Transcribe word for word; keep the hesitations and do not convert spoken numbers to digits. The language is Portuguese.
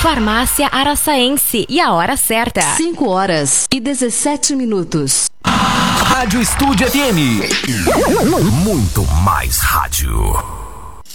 Farmácia Araçaense. E a hora certa: cinco horas e dezessete minutos. Rádio Estúdio F M. Muito mais rádio.